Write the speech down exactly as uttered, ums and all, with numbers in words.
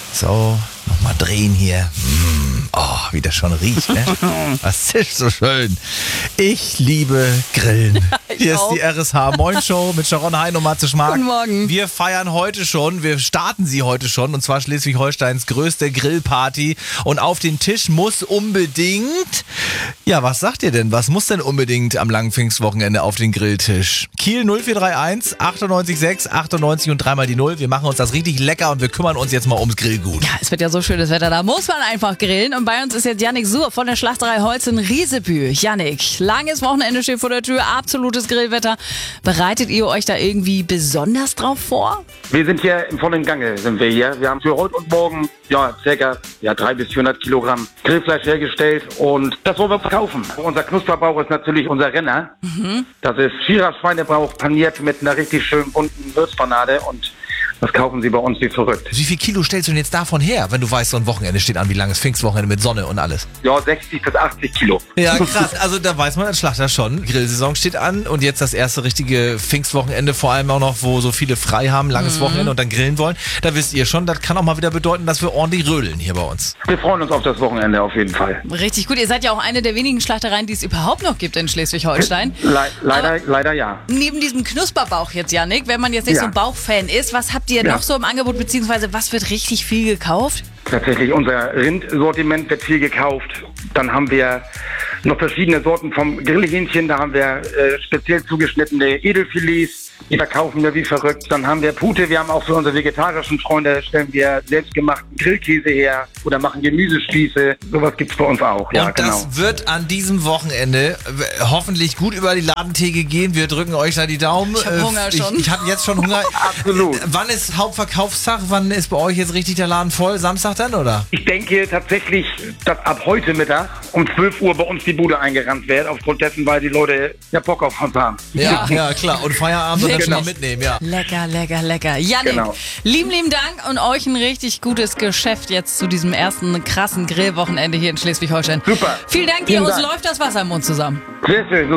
So, nochmal drehen hier. Mm, oh, wie das schon riecht, ne? Das ist so schön. Ich liebe Grillen. Hier ist die R S H Moin Show mit Sharon Hein und Matze Schmark. Guten Morgen. Wir feiern heute schon, wir starten sie heute schon, und zwar Schleswig-Holsteins größte Grillparty. Und auf den Tisch muss unbedingt, ja, was sagt ihr denn? Was muss denn unbedingt am langen Pfingstwochenende auf den Grilltisch? Kiel null vier drei eins achtundneunzig sechs achtundneunzig und dreimal die Null. Wir machen uns das richtig lecker und wir kümmern uns jetzt mal ums Grillgut. Ja, es wird ja so schönes Wetter, da muss man einfach grillen. Und bei uns ist jetzt Jannik Suhr von der Schlachterei Holz in Riesebü. Jannik, langes Wochenende steht vor der Tür, absolutes Grillwetter. Bereitet ihr euch da irgendwie besonders drauf vor? Wir sind hier im vollen Gange, sind wir hier. Wir haben für heute und morgen ja circa ja, dreihundert bis vierhundert Kilogramm Grillfleisch hergestellt und das wollen wir verkaufen. Unser Knusperbauch ist natürlich unser Renner. Mhm. Das ist Schierer Schweinebrauch paniert mit einer richtig schönen bunten Würzpanade und das kaufen sie bei uns wie verrückt. Wie viel Kilo stellst du denn jetzt davon her, wenn du weißt, so ein Wochenende steht an, wie langes Pfingstwochenende mit Sonne und alles? Ja, sechzig bis achtzig Kilo. Ja, krass. Also da weiß man als Schlachter schon, Grillsaison steht an und jetzt das erste richtige Pfingstwochenende, vor allem auch noch, wo so viele frei haben, langes mhm. Wochenende und dann grillen wollen. Da wisst ihr schon, das kann auch mal wieder bedeuten, dass wir ordentlich rödeln hier bei uns. Wir freuen uns auf das Wochenende auf jeden Fall. Richtig gut. Ihr seid ja auch eine der wenigen Schlachtereien, die es überhaupt noch gibt in Schleswig-Holstein. Le leider, Aber leider ja. Neben diesem Knusperbauch jetzt, Jannik, wenn man jetzt nicht Ja. so ein Bauchfan ist, was habt ihr Ja. noch so im Angebot, beziehungsweise was wird richtig viel gekauft? Tatsächlich, unser Rindsortiment wird viel gekauft. Dann haben wir noch verschiedene Sorten vom Grillhähnchen. Da haben wir äh, speziell zugeschnittene Edelfilets. Die verkaufen wir wie verrückt. Dann haben wir Pute. Wir haben auch für unsere vegetarischen Freunde, stellen wir selbstgemachten Grillkäse her oder machen Gemüsespieße. Sowas gibt's bei uns auch. Ja, und genau. das wird an diesem Wochenende hoffentlich gut über die Ladentheke gehen. Wir drücken euch da die Daumen. Ich hab Hunger schon. Ich, ich habe jetzt schon Hunger. Absolut. Wann ist Hauptverkaufstag? Wann ist bei euch jetzt richtig der Laden voll? Samstag dann, oder? Ich denke tatsächlich, dass ab heute Mittag um zwölf Uhr bei uns die Bude eingerannt wird, aufgrund dessen, weil die Leute ja Bock auf uns haben. Ja, ja, klar. Und Feierabend und dann schon Genau. mal mitnehmen, ja. Lecker, lecker, lecker. Jannik, Genau. lieben, lieben Dank und euch ein richtig gutes Geschäft jetzt zu diesem ersten krassen Grillwochenende hier in Schleswig-Holstein. Super. Vielen Dank dir, Vielen uns Dank. läuft das Wasser im Mund zusammen. Sehr schön. So